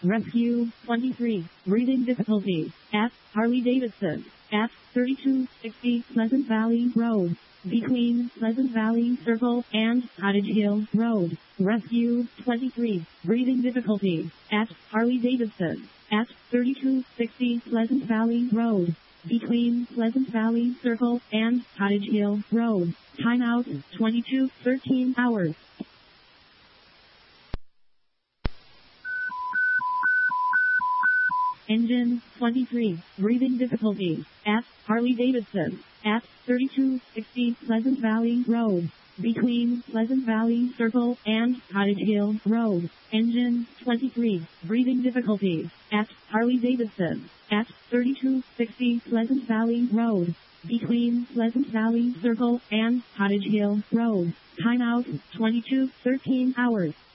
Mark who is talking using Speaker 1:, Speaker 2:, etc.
Speaker 1: Rescue 23. Breathing difficulty at Harley-Davidson at 3260 Pleasant Valley Road between Pleasant Valley Circle and Cottage Hill Road. Rescue 23. Breathing difficulty at Harley-Davidson at 3260 Pleasant Valley Road between Pleasant Valley Circle and Cottage Hill Road. Timeout 22:13 hours. Engine 23. Breathing difficulty at Harley-Davidson at 3260 Pleasant Valley Road between Pleasant Valley Circle and Cottage Hill Road. Engine 23. Breathing difficulty at Harley-Davidson at 3260 Pleasant Valley Road between Pleasant Valley Circle and Cottage Hill Road. Timeout 22:13 hours.